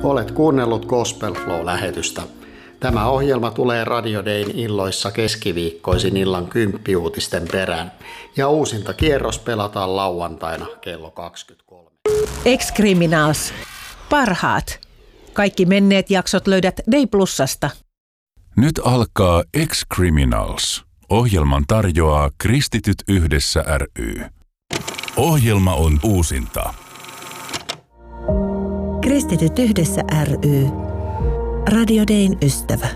Olet kuunnellut Gospel Flow-lähetystä. Tämä ohjelma tulee Radio Dayn illoissa keskiviikkoisin illan 10 uutisten perään. Ja uusinta kierros pelataan lauantaina kello 23. Ex-Criminals. Parhaat. Kaikki menneet jaksot löydät Day Plusasta. Nyt alkaa Ex-Criminals. Ohjelman tarjoaa Kristityt yhdessä ry. Ohjelma on uusinta. Kristityt yhdessä ry. Radio Dayn ystävä.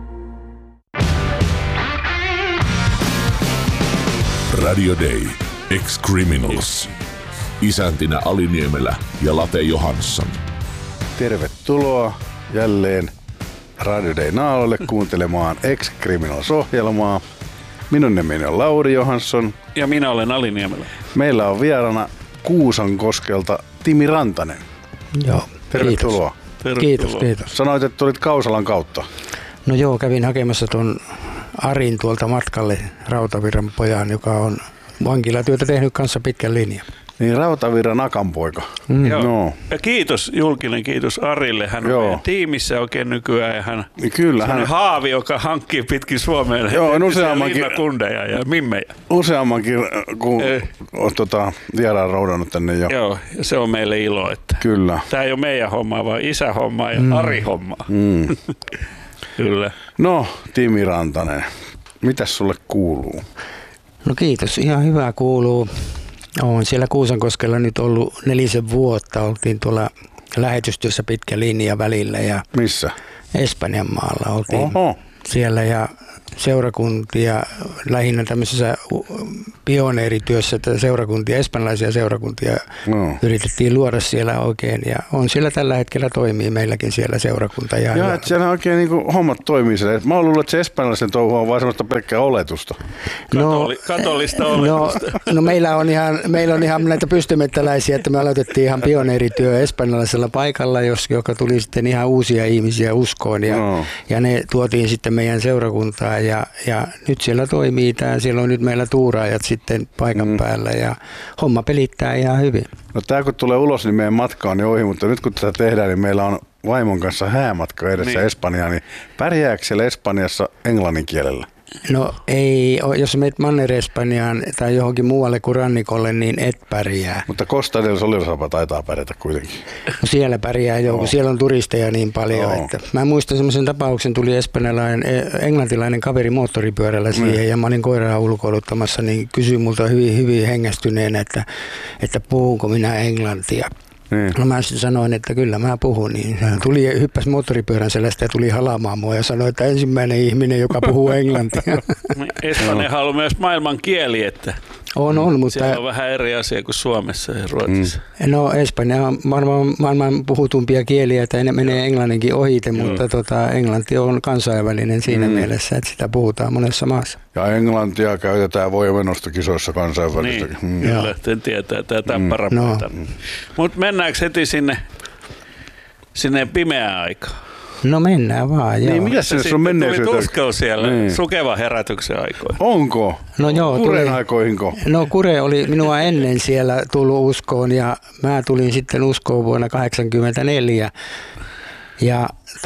Radio Day. Ex-Criminals. Isäntinä Ali Niemelä ja Late Johansson. Tervetuloa jälleen Radio Dayn naaloille kuuntelemaan Ex-Criminals-ohjelmaa. Minun nimeni on Lauri Johansson. Ja minä olen Ali Niemelä. Meillä on vieraana Kuusankoskelta Timi Rantanen. Joo. Tervetuloa. Kiitos. Sanoit, että tulit Kausalan kautta. No joo, kävin hakemassa tuon Arin tuolta matkalle, Rautavirran pojan, joka on vankilatyötä tehnyt kanssa pitkän linjan. Niin, Rautavirran akanpoika. Joo. No. Ja julkinen kiitos Arille. Hän on meidän tiimissä oikein nykyään ja hän on haavi, joka hankkii pitkin Suomeen linnakundeja ja mimmejä. Useammankin kun vieraan roudannut tänne jo. Joo, ja se on meille ilo, että kyllä. Tämä ei ole meidän hommaa, vaan isähommaa ja Ari-hommaa. Kyllä. No, Timi Rantanen, mitäs sulle kuuluu? No kiitos, ihan hyvää kuuluu. Olen siellä Kuusankoskella nyt ollut 4 vuotta. Oltiin tuolla lähetystyössä pitkä linja välillä. Ja missä? Espanjan maalla oltiin siellä ja seurakuntia, lähinnä tämmöisessä pioneerityössä, että espanjalaisia seurakuntia yritettiin luoda siellä oikein. Ja on siellä tällä hetkellä toimii meilläkin siellä seurakunta. Joo, että siellä oikein niin hommat toimii siellä. Mä oon luullut, että se espanjalaisen touhu on vaan semmoista pelkkää oletusta. Katolista oletusta. No meillä on ihan näitä pystymettäläisiä, että me aloitettiin ihan pioneerityö espanjalaisella paikalla, joka tuli sitten ihan uusia ihmisiä uskoon. Ja ne tuotiin sitten meidän seurakuntaan. Ja nyt siellä toimii siellä on nyt meillä tuuraajat sitten paikan päällä ja homma pelittää ihan hyvin. No tää kun tulee ulos, niin meidän matka on jo ohi, mutta nyt kun tätä tehdään, niin meillä on vaimon kanssa häämatka edessä Espanjaan, niin pärjääkö siellä Espanjassa englannin kielellä? No ei, jos menet Manner-Espanjaan tai johonkin muualle kuin rannikolle, niin et pärjää. Mutta Costa del Solilla taitaa pärjätä kuitenkin. No siellä pärjää kun siellä on turisteja niin paljon. Että mä muistan semmoisen tapauksen, tuli englantilainen kaveri moottoripyörällä siihen ja mä olin koiraa ulkoiluttamassa, niin kysyi multa hyvin hengästyneen, että puhunko minä englantia. No mä sanoin, että kyllä mä puhun, niin hän hyppäsi moottoripyörän selästä ja tuli halaamaan mua ja sanoi, että ensimmäinen ihminen, joka puhuu englantia. Espanjahan on myös maailman kieli, että on, mutta siellä on vähän eri asia kuin Suomessa ja Ruotsissa. No Espanja on maailman puhutumpia kieliä, että ne menee englanninkin ohite, mutta englanti on kansainvälinen siinä mielessä, että sitä puhutaan monessa maassa. Ja englantia käytetään voimannostokisoissa kansainvälistäkin. Niin, kyllä, sen tietää tätä parameita. Mutta mennäänkö heti sinne pimeään aikaan? No mennään vaan, joo. Niin, mitä se on menneisyyttä? Tuli tuskalla siellä Sukevan herätyksen aikoina. Onko? No joo. Kuren aikoihinko? No Kure oli minua ennen siellä tullut uskoon ja mä tulin sitten uskoon vuonna 1984. Ja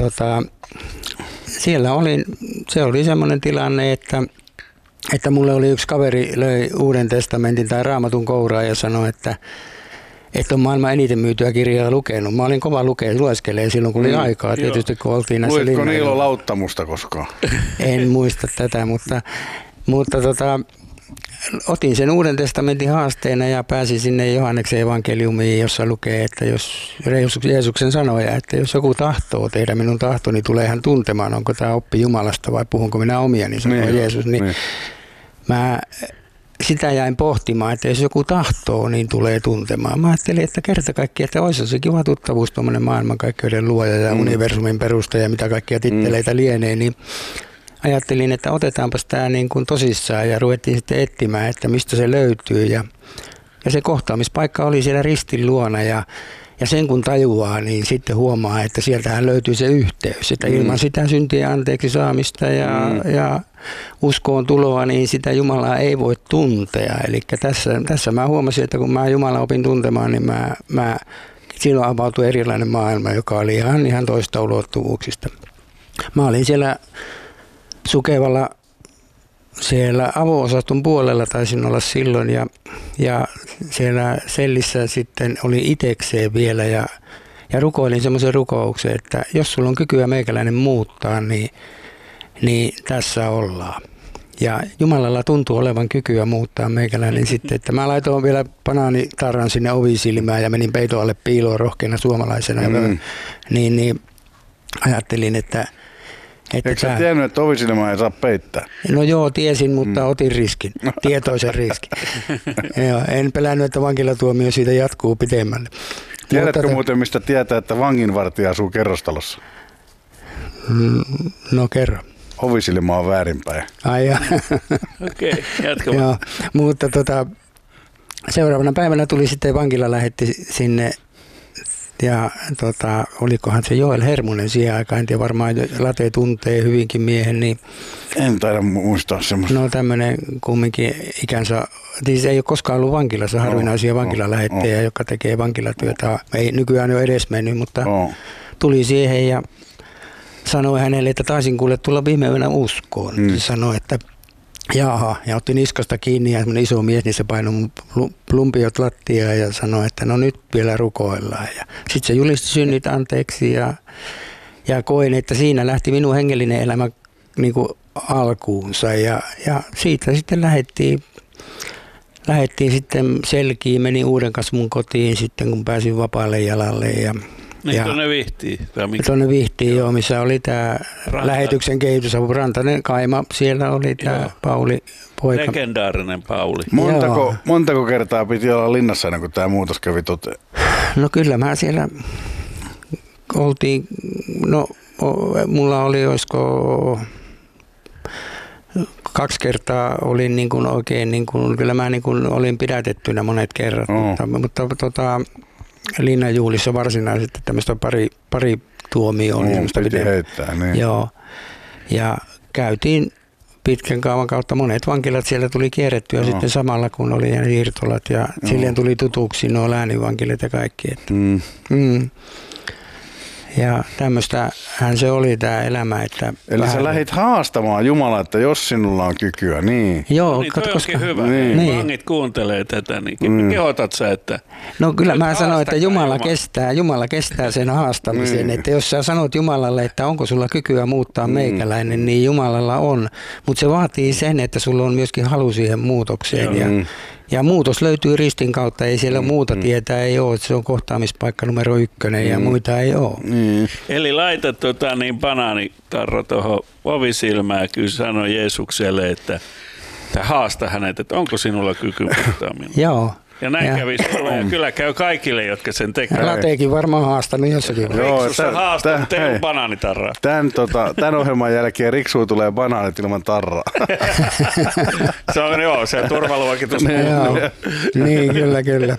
siellä se oli semmoinen tilanne, että mulle oli yksi kaveri löi Uuden testamentin tai Raamatun kouraa ja sanoi, että on maailman eniten myytyä kirjaa lukenut. Mä olin kova lueskelee silloin, kun oli aikaa. Tietysti kun oltiin näissä luitko Niilo Lauttamusta koskaan? En muista tätä, mutta otin sen Uuden testamentin haasteena ja pääsin sinne Johanneksen evankeliumiin, jossa lukee, että jos Jeesuksen sanoja, että jos joku tahtoo tehdä minun tahtoni, tulee hän tuntemaan, onko tämä oppi Jumalasta vai puhunko minä omia, niin sanoo Jeesus. Niin. Mä sitä jäin pohtimaan, että jos joku tahtoo, niin tulee tuntemaan. Mä ajattelin, että kerta kaikkiaan, että olisi se kiva tuttavuus, tuommoinen maailmankaikkeuden luoja ja universumin perustaja ja mitä kaikkia titteleitä lienee, niin ajattelin, että otetaanpas tämä niin kuin tosissaan ja ruvettiin sitten etsimään, että mistä se löytyy. Ja se kohtaamispaikka oli siellä ristin luona ja sen kun tajuaa, niin sitten huomaa, että sieltähän löytyy se yhteys. Että ilman sitä syntien anteeksi saamista ja uskoon tuloa, niin sitä Jumalaa ei voi tuntea. Eli tässä mä huomasin, että kun mä Jumalaa opin tuntemaan, niin mä silloin avautui erilainen maailma, joka oli ihan toista ulottuvuuksista. Mä olin siellä Sukevalla siellä avo-osaston puolella taisin olla silloin ja siellä sellissä sitten oli itekseen vielä ja rukoilin semmoisen rukouksen, että jos sulla on kykyä meikäläinen muuttaa, niin tässä ollaan. Ja Jumalalla tuntuu olevan kykyä muuttaa meikäläinen sitten, että mä laitoin vielä banaanitarran sinne ovisilmään ja menin peiton alle piiloon rohkeana suomalaisena. Niin ajattelin, että eikö sä tiennyt, että ovisilmää ei saa peittää? No joo, tiesin, mutta otin riskin, tietoisen riskin. Joo, en pelännyt, että vankilatuomio siitä jatkuu pitemmälle. Tiedätkö muuten, mistä tietää, että vanginvartija asuu kerrostalossa? No kerro. Ovisilma on väärinpäin. Ai Okei, jatkamaan. Joo, mutta seuraavana päivänä tuli sitten vankila lähetti sinne ja olikohan se Joel Hermunen siihen aikaan, en tiedä, varmaan Late tuntee hyvinkin miehen. Niin, en taida muistaa semmoista. No tämmöinen kumminkin ikänsä, siis ei ole koskaan ollut vankilassa harvinaisia vankilalähettejä, joka tekee vankilatyötä. Ei nykyään ole edes mennyt, mutta tuli siihen ja sanoi hänelle, että taisin kuule tulla viime yönä uskoon. Se sanoi, että jaha, ja otti niskasta kiinni ja semmoinen iso mies, niin se painoi plumpiot lattiaan ja sanoi, että no nyt vielä rukoillaan. Ja sitten se julisti synnit anteeksi ja koin, että siinä lähti minun hengellinen elämä niin kuin alkuunsa ja siitä sitten lähdettiin sitten Selkiin, menin Uuden Kasvun kotiin sitten, kun pääsin vapaalle jalalle niin tuonne Vihtiin? Tuonne Vihtiin, joo, missä oli tämä lähetyksen kehitysapu. Rantanen Kaima, siellä oli tämä Pauli poika. Legendaarinen Pauli. Montako kertaa piti olla linnassa ennen kuin tämä muutos kävi toteen? No kyllä mä siellä oltiin, no mulla oli olisiko 2 kertaa olin niin kuin oikein, niin kuin, kyllä mä niin kuin olin pidätettynä monet kerrat, mutta Linnanjuhlissa varsinaisesti tämmöistä pari tuomioa. Piti heittää, niin. Joo, ja käytiin pitkän kaavan kautta monet vankilat siellä tuli kierrettyä sitten samalla kun oli ne siirtolat ja silleen tuli tutuksi nuo lääninvankilat ja kaikki. Että. Ja tämmöistähän se oli tämä elämä. Että eli sä lähdit haastamaan Jumalaa, että jos sinulla on kykyä, niin. Joo, niin toi onkin hyvä. Niin. Vangit kuuntelee tätä, niin kehotat sä, että. No kyllä mä sanoin, että Jumala kestää sen haastamisen. Että jos sä sanot Jumalalle, että onko sulla kykyä muuttaa meikäläinen, niin Jumalalla on. Mutta se vaatii sen, että sulla on myöskin halu siihen muutokseen. Ja muutos löytyy ristin kautta, ei siellä muuta tietää ei ole, että se on kohtaamispaikka numero 1 ja muita ei ole. Eli laita banaanitarra tuohon ovisilmään, kyllä sanoi Jeesukselle, että haasta hänet, että onko sinulla kyky muuttaa minua. Joo. Ja näin kävi sulle, ja kyllä käy kaikille, jotka sen tekevät. Lateekin varmaan haastanut jossakin. Riksussa haastanut teidän banaanitarraa. Tämän ohjelman jälkeen Riksuun tulee banaanit ilman tarraa. Se on se turvaluokitus. Niin, kyllä.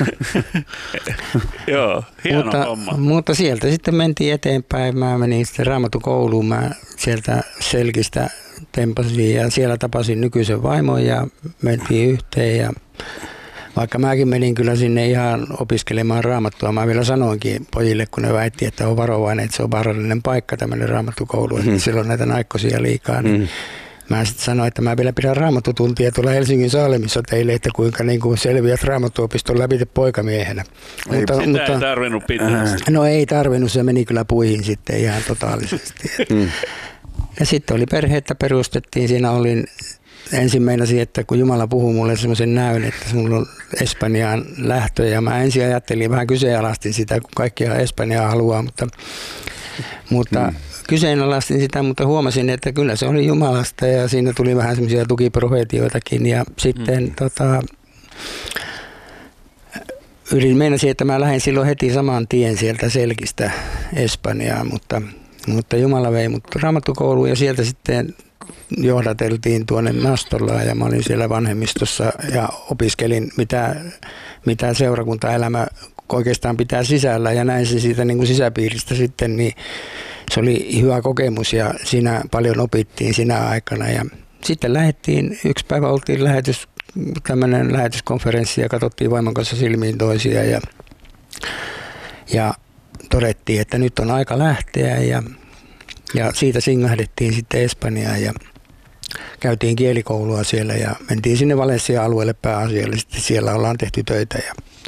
Joo, hieno homma. Mutta sieltä sitten mentiin eteenpäin. Mä menin sitten Raamattukouluun. Mä sieltä Selkistä tempasin ja siellä tapasin nykyisen vaimon ja mentiin yhteen ja vaikka mäkin menin kyllä sinne ihan opiskelemaan raamattua, mä vielä sanoinkin pojille, kun ne väitti, että on varovainen, että se on vaarallinen paikka tämmöinen raamattukoulu, että silloin näitä naikkosia liikaa. Niin mä sitten sanoin, että mä vielä pidän raamattutuntia tuolla Helsingin Saalemissa teille, että kuinka niin kuin selviät raamattuopiston läpi poikamiehenä. Mutta ei tarvinnut pitää. No ei tarvinnut, se meni kyllä puihin sitten ihan totaalisesti. Ja sitten oli perhettä perustettiin, siinä olin ensimmäinen, että kun Jumala puhuu mulle semmoisen näyn, että mulla on Espanjaan lähtö ja mä ensin ajattelin, vähän kyseenalaistin sitä, kun kaikkia Espanjaa haluaa, mutta kyseenalaistin sitä, mutta huomasin, että kyllä se oli Jumalasta ja siinä tuli vähän semmoisia tukiprofeetioitakin ja sitten meinasin, että mä lähdin silloin heti saman tien sieltä Selkistä Espanjaan, mutta Jumala vei mut raamattukouluun ja sieltä sitten johdateltiin tuonne Nastolaan ja mä olin siellä vanhemmistossa ja opiskelin, mitä seurakuntaelämä oikeastaan pitää sisällä ja näin se siitä niin kuin sisäpiiristä sitten, niin se oli hyvä kokemus ja siinä paljon opittiin siinä aikana ja sitten lähdettiin, yksi päivä oltiin tämmöinen lähetyskonferenssi ja katsottiin vaimon kanssa silmiin toisia ja Ja todettiin, että nyt on aika lähteä ja siitä singahdettiin sitten Espanjaan ja käytiin kielikoulua siellä ja mentiin sinne Valencia-alueelle pääasiallisesti. Siellä ollaan tehty töitä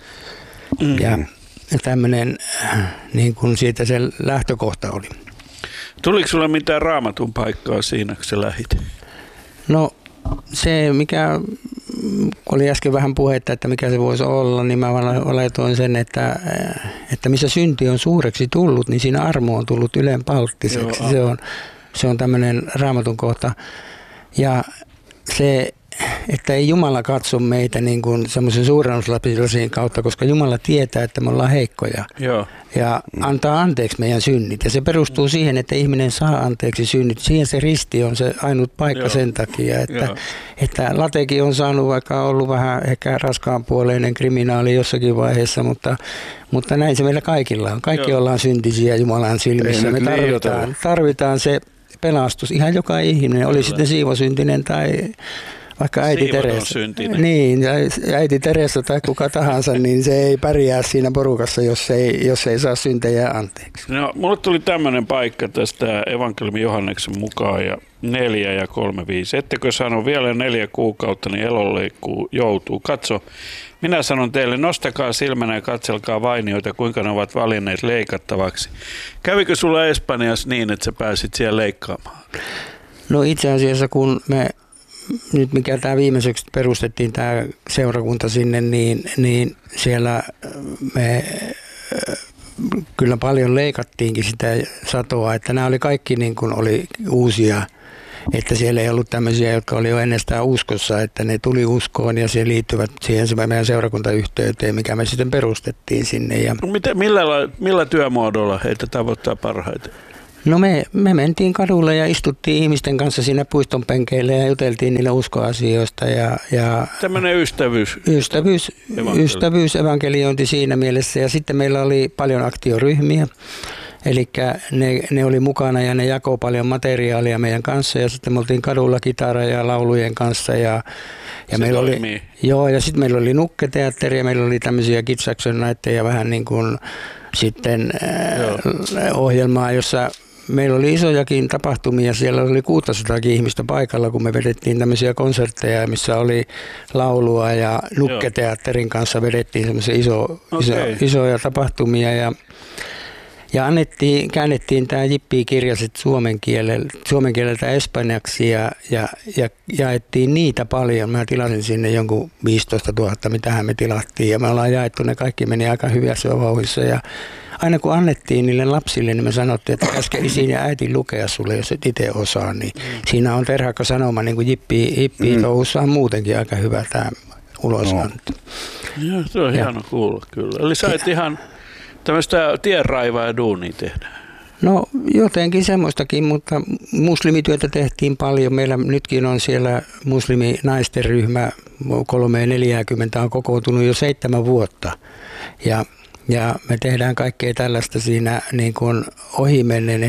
ja tämmöinen niin kuin siitä se lähtökohta oli. Tuliko sulle mitään Raamatun paikkaa siinä, kun sä lähit? No se, mikä oli äsken vähän puhetta, että mikä se voisi olla, niin mä laitoin sen, että missä synti on suureksi tullut, niin siinä armo on tullut ylenpalttiseksi. Se on tämmöinen Raamatun kohta. Ja se, että ei Jumala katso meitä niin kuin semmoisen suurennuslasin kautta, koska Jumala tietää, että me ollaan heikkoja. Joo. Ja antaa anteeksi meidän synnit. Ja se perustuu siihen, että ihminen saa anteeksi synnit. Siihen se risti on se ainut paikka sen takia, että Latekin on saanut vaikka ollut vähän ehkä raskaanpuoleinen kriminaali jossakin vaiheessa, mutta näin se meillä kaikilla on. Kaikki ollaan syntisiä Jumalan silmissä. Me tarvitaan se pelastus. Ihan joka ihminen, oli sitten siivosyntinen tai vaikka äiti Teresa. Niin, äiti Teresa tai kuka tahansa, niin se ei pärjää siinä porukassa, jos ei saa syntejä anteeksi. No, mulle tuli tämmöinen paikka tästä evankeliumi Johanneksen mukaan ja 4 ja 3:5. Ettekö sano vielä 4 kuukautta, niin elonleikkuu joutuu. Katso, minä sanon teille, nostakaa silmänä ja katselkaa vainioita, kuinka ne ovat valinneet leikattavaksi. Kävikö sulla Espanjassa niin, että sä pääsit siellä leikkaamaan? No itse asiassa, kun me nyt mikä tämä viimeiseksi perustettiin tämä seurakunta sinne, niin siellä me kyllä paljon leikattiinkin sitä satoa, että nämä oli kaikki niin kuin oli uusia, että siellä ei ollut tämmöisiä, jotka oli jo ennestään uskossa, että ne tuli uskoon ja se liittyvät siihen meidän seurakuntayhteyteen, mikä me sitten perustettiin sinne. Ja millä työmuodolla heitä tavoittaa parhaiten? No me mentiin kadulle ja istuttiin ihmisten kanssa siinä puiston penkeille ja juteltiin niille uskoasioista. Tämmöinen ystävyys, evankeliointi siinä mielessä. Ja sitten meillä oli paljon aktioryhmiä, eli ne oli mukana ja ne jakoi paljon materiaalia meidän kanssa. Ja sitten me oltiin kadulla kitara ja laulujen kanssa. Ja meillä oli, ja sitten meillä oli nukketeatteri ja meillä oli tämmöisiä Kids Action Nightteja vähän niin kuin sitten ohjelmaa, jossa meillä oli isojakin tapahtumia, siellä oli 600 ihmistä paikalla, kun me vedettiin tämmöisiä konsertteja, missä oli laulua ja nukketeatterin kanssa vedettiin semmoisia isoja tapahtumia ja käännettiin tämä Jippi-kirjaset suomen kieleltä espanjaksi ja jaettiin niitä paljon. Mä tilasin sinne jonkun 15 000, mitähän me tilattiin ja me ollaan jaettu, ne kaikki meni aika hyvässä vauhdissa ja aina kun annettiin niille lapsille, niin me sanottiin, että käske isin ja äiti lukea sulle, jos et itse osaa. Niin siinä on terhakka sanoma, niin kuin Jippi touhussa on muutenkin aika hyvä tämä ulosanto. Joo, se on hieno kuulla kyllä. Eli sä et ihan tämmöistä tienraivaa ja duunia tehdä. No jotenkin semmoistakin, mutta muslimityötä tehtiin paljon. Meillä nytkin on siellä musliminaisten ryhmä 340 on kokoontunut jo 7 vuotta. Ja me tehdään kaikkea tällaista siinä niin kuin ohimennen,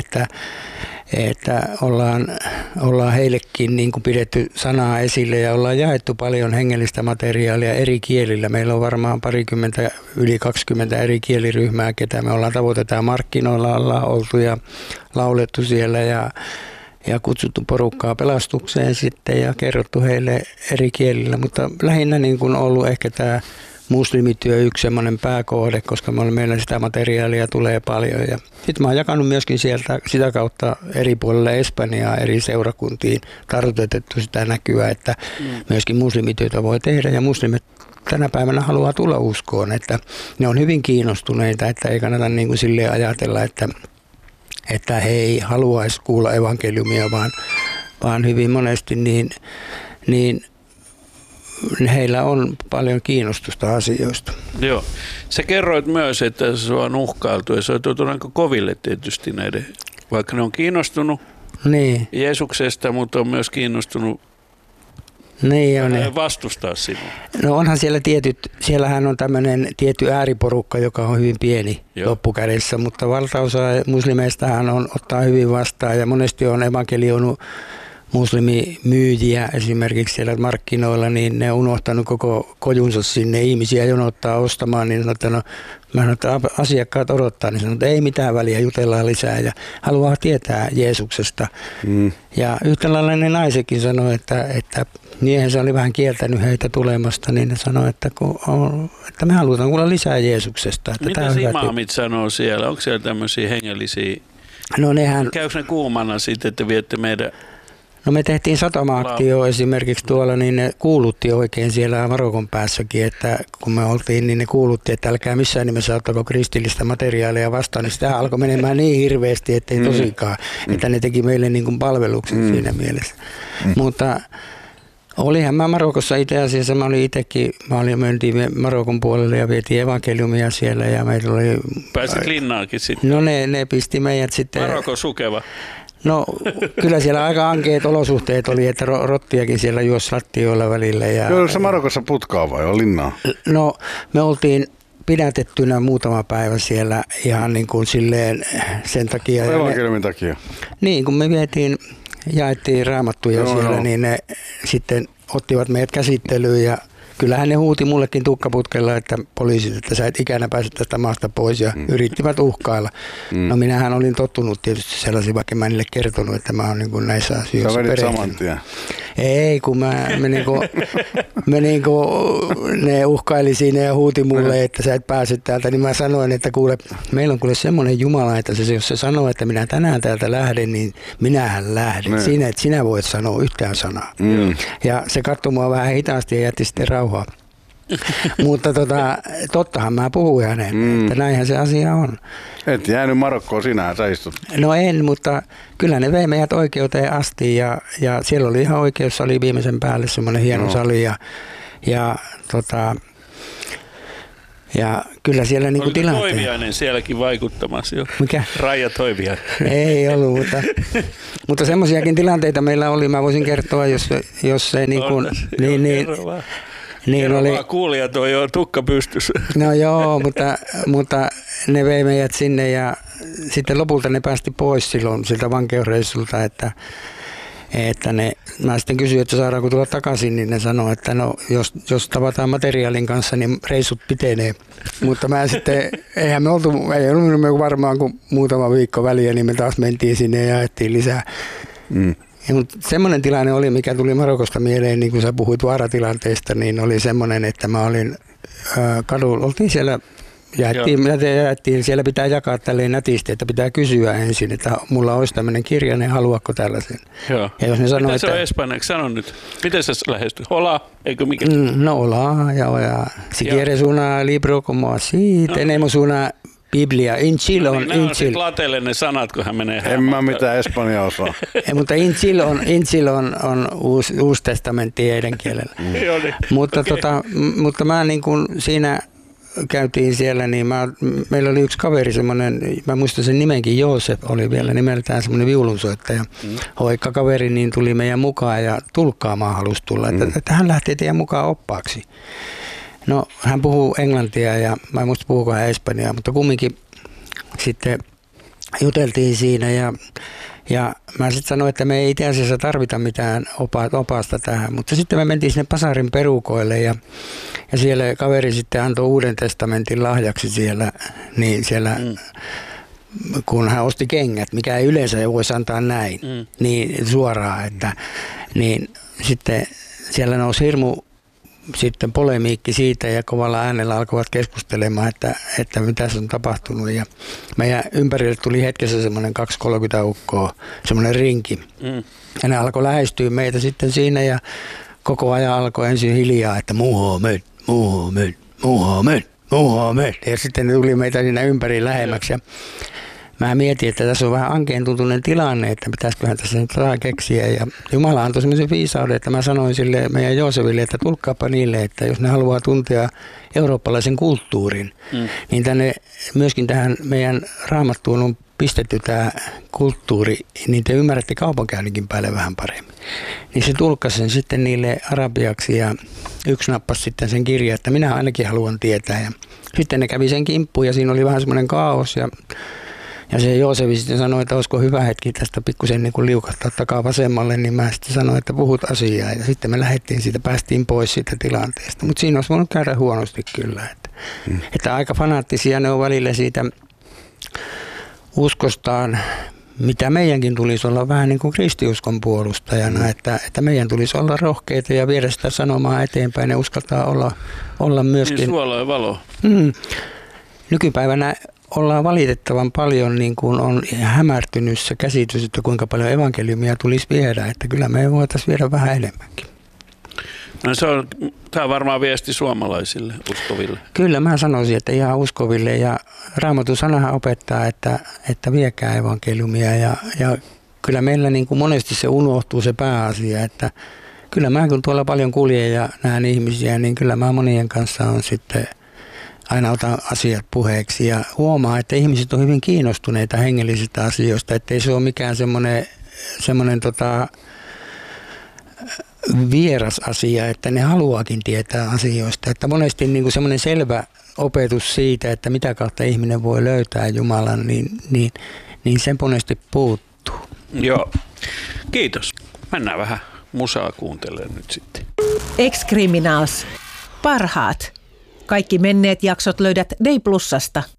että ollaan heillekin niin kuin pidetty sanaa esille ja ollaan jaettu paljon hengellistä materiaalia eri kielillä. Meillä on varmaan yli 20 eri kieliryhmää, ketä me tavoitetaan markkinoilla, ollaan oltu ja laulettu siellä ja kutsuttu porukkaa pelastukseen sitten ja kerrottu heille eri kielillä, mutta lähinnä niin kuin ollut ehkä tämä muslimityö yksi semmoinen pääkohde, koska meillä sitä materiaalia tulee paljon. Ja sitten mä oon jakanut myöskin sitä kautta eri puolille Espanjaa, eri seurakuntiin tarkoitettu sitä näkyä, että myöskin muslimityötä voi tehdä ja muslimit tänä päivänä haluaa tulla uskoon, että ne on hyvin kiinnostuneita, että ei kannata niin kuin silleen ajatella, että he ei haluaisi kuulla evankeliumia, vaan hyvin monesti niin heillä on paljon kiinnostusta asioista. Joo. Sä kerroit myös, että sua on uhkailtu ja se on tuotu aika koville tietysti näiden, vaikka ne on kiinnostunut Jeesuksesta, mutta on myös kiinnostunut vastustaa sinua. No onhan siellä siellähän on tämmöinen tietty ääriporukka, joka on hyvin pieni loppukädessä, mutta valtaosa muslimeistahan ottaa hyvin vastaan ja monesti on evankelioinut muslimimyyjiä esimerkiksi siellä markkinoilla, niin ne on unohtanut koko kojunsa sinne, ihmisiä jonottaa ostamaan, niin sanotaan, no, mä sanon, että asiakkaat odottaa, niin sanon, että ei mitään väliä, jutellaan lisää ja haluaa tietää Jeesuksesta. Ja yhtälainen naisekin sanoi, että miehensä oli vähän kieltänyt heitä tulemasta, niin ne sanoi, että me halutaan kuulla lisää Jeesuksesta. Mitä imaamit sanoo siellä? Onko siellä tämmöisiä hengellisiä? No nehän... Käykö ne kuumana sitten, että viette meidän... No me tehtiin satama-aktio esimerkiksi tuolla, niin ne kuulutti oikein siellä Marokon päässäkin, että kun me oltiin, niin ne kuulutti, että älkää missään nimessä ottako kristillistä materiaalia vastaan, niin sitä alkoi menemään niin hirveästi, että ei tosikaan, että ne teki meille niin kuin palveluksen siinä mielessä. Mutta olihan mä Marokossa itse asiassa, mentiin Marokon puolelle ja vietiin evankeliumia siellä ja meillä oli... Pääsit linnaakin sitten? No ne pisti meidät sitten... Marokon sukeva? No kyllä siellä aika ankeet olosuhteet oli, että rottiakin siellä juosi lattioilla välillä. Joo, se Marokossa putkaa vai on linnaa? No me oltiin pidätettynä muutama päivä siellä ihan niin kuin silleen sen takia. Evankeliumin takia? Niin, kun me jaettiin raamattuja siellä, niin ne sitten ottivat meidät käsittelyyn ja kyllähän ne huuti mullekin tukkaputkella, että poliisit, että sä et ikänä pääse tästä maasta pois ja yrittivät uhkailla. No minähän olin tottunut tietysti sellaisia, vaikka mä en niille kertonut, että mä oon niin kuin näissä asioissa perehtynyt. Sä vedit saman tien? Ei, kun ne uhkaili siinä ja huuti mulle, että sä et pääse täältä, niin mä sanoin, että kuule, meillä on kuule semmoinen Jumala, että jos se sanoo, että minä tänään täältä lähden, niin minähän lähden. Siinä, että sinä voit sanoa yhtään sanaa. Ja se katsoi mua vähän hitaasti ja jätti sitten rauhaa. Mutta tottahan mä puhuin hänelle, että näinhän se asia on. Et jäänyt Marokkoon, sinähän sä istut. No en, mutta kyllä ne vei meidät oikeuteen asti ja siellä oli ihan oikeussali viimeisen päälle, semmoinen hieno sali ja kyllä siellä niinku tilanteen. Oliko Toiviainen sielläkin vaikuttamassa jo? Mikä? Raija Toiviainen. Ei ollut, mutta semmoisiakin tilanteita meillä oli, mä voisin kertoa, jos se niin kuin... Kerro vaan kuulijat on jo tukka pystyssä. No joo, mutta ne vei meidät sinne ja sitten lopulta ne päästi pois silloin siltä vankeusreissulta, että mä sitten kysyin, että saadaanko tulla takaisin, niin ne sanoi, että no jos tavataan materiaalin kanssa, niin reissut pitenee. Mutta mä sitten, ei ollut varmaan kuin muutama viikko väliä, niin me taas mentiin sinne ja jaettiin lisää. Mutta semmoinen tilanne oli, mikä tuli Marokosta mieleen, niin kuin sä puhuit vaaratilanteesta, niin oli semmoinen, että mä olin kadulla, oltiin siellä, jaettiin, siellä pitää jakaa tälleen nätisti, että pitää kysyä ensin, että mulla olisi tämmöinen kirja, niin haluatko tällaisen? Joo. Ja jos ne sanoo, mitä se on espanjaksi? Sano nyt. Miten sä lähestyt? Hola, eikö mikä? No hola, ja si quieres una libro como así, tenemos una Biblia, Injil on... Niin, nämä on sitten latelle ne sanat, kun hän menee En mä mitään espanjaa osaa. Mutta Injil on uusi testamentti heidän kielellä. Mutta mä niin kuin siinä käytiin siellä, niin meillä oli yksi kaveri semmoinen, mä muistan sen nimenkin, Joosef oli vielä nimeltään semmoinen viulunsoittaja. Hoikka kaveri, niin tuli meidän mukaan ja tulkkaamaan halusi tulla, että hän lähtee teidän mukaan oppaaksi. No, hän puhuu englantia ja mä en muista puhuuko hän espanjaa, mutta kumminkin sitten juteltiin siinä ja mä sitten sanoin, että me ei itse asiassa tarvita mitään opasta tähän, mutta sitten me mentiin sinne Pasarin perukoille ja siellä kaveri sitten antoi Uuden testamentin lahjaksi siellä, niin siellä kun hän osti kengät, mikä ei yleensä voisi antaa näin, niin suoraan, että niin sitten siellä nousi hirmu sitten polemiikki siitä ja kovalla äänellä alkoivat keskustelemaan, että mitä se on tapahtunut. Ja meidän ympärille tuli hetkessä semmoinen 2-30 ukkoa, semmoinen rinki. Ja ne alkoi lähestyä meitä sitten siinä ja koko ajan alkoi ensin hiljaa, että Muhammed, Muhammed, Muhammed, Muhammed. Ja sitten ne tuli meitä siinä ympäri lähemmäksi. Ja mä mietin, että tässä on vähän ankeen tuntuinen tilanne, että pitäisiköhän tässä nyt jotain keksiä. Ja Jumala antoi semmoisen viisauden, että mä sanoin sille meidän Jooseville, että tulkkaapa niille, että jos ne haluaa tuntea eurooppalaisen kulttuurin, niin myöskin tähän meidän raamattuun on pistetty tämä kulttuuri, niin te ymmärrätte kaupankäynninkin päälle vähän paremmin. Niin se tulkkasi sen sitten niille arabiaksi ja yksi nappasi sitten sen kirjan, että minä ainakin haluan tietää. Ja sitten ne kävi sen kimppuun ja siinä oli vähän semmoinen kaos Ja se Joosefi sitten sanoi, että olisiko hyvä hetki tästä pikkusen niin kuin liukahtaa takaa vasemmalle, niin mä sitten sanoin, että puhut asiaa. Ja sitten me lähdettiin siitä, päästiin pois siitä tilanteesta. Mutta siinä olisi voinut käydä huonosti kyllä. Että aika fanaattisia ne on välillä siitä uskostaan, mitä meidänkin tulisi olla vähän niin kuin kristiuskon puolustajana, että meidän tulisi olla rohkeita ja viedä sitä sanomaa eteenpäin ja uskaltaa olla myöskin. Niin suola ja valo. Nykypäivänä ollaan valitettavan paljon niin kuin on hämärtynyt se käsitys, että kuinka paljon evankeliumia tulisi viedä, että kyllä me voitaisiin viedä vähän enemmänkin. No tämä on varmaan viesti suomalaisille uskoville. Kyllä mä sanoisin, että ihan uskoville ja Raamatun sanahan opettaa, että viekää evankeliumia ja kyllä meillä niin kuin monesti se unohtuu se pääasia, että kyllä mä kun tuolla paljon kuljen ja näen ihmisiä, niin kyllä mä monien kanssa on sitten aina otan asiat puheeksi ja huomaa, että ihmiset on hyvin kiinnostuneita hengellisistä asioista, ettei se ole mikään semmoinen vieras asia, että ne haluaakin tietää asioista. Että monesti niin kuin semmoinen selvä opetus siitä, että mitä kautta ihminen voi löytää Jumalan, niin sen monesti puuttuu. Joo, kiitos. Mennään vähän musaa kuuntelemaan nyt sitten. Ex-Criminals. Parhaat. Kaikki menneet jaksot löydät Day Plusasta.